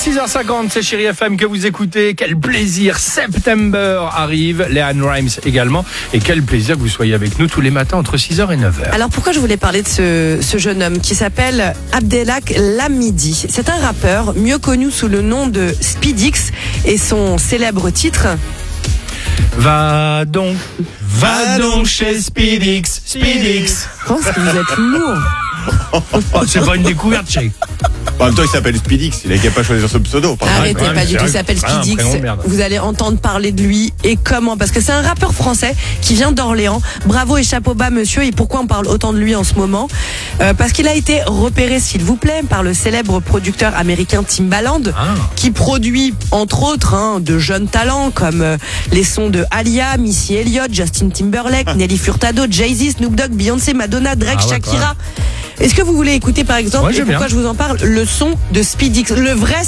6h50, c'est Chérie FM que vous écoutez. Quel plaisir, September arrive, Leanne Rimes également. Et quel plaisir que vous soyez avec nous tous les matins entre 6h et 9h. Alors pourquoi je voulais parler de ce jeune homme qui s'appelle Abdelak Lamidi. C'est un rappeur mieux connu sous le nom de Speedix et son célèbre titre... Va donc chez Speedix. Je pense que vous êtes lourd. Oh, c'est pas une découverte, Chérie. En même temps, il s'appelle Speedix. Il a qu'à pas choisir ce pseudo. Arrêtez, ouais, pas du tout. Il s'appelle c'est un Speedix. prénom de merde. Vous allez entendre parler de lui et comment. Parce que c'est un rappeur français qui vient d'Orléans. Bravo et chapeau bas, monsieur. Et pourquoi on parle autant de lui en ce moment? Parce qu'il a été repéré, s'il vous plaît, par le célèbre producteur américain Timbaland, qui produit, entre autres, de jeunes talents comme les sons de Alia, Missy Elliott, Justin Timberlake, Nelly Furtado, Jay-Z, Snoop Dogg, Beyoncé, Madonna, Drake, Shakira. Est-ce que vous voulez écouter par exemple, et pourquoi je vous en parle, le son de Speedix, le vrai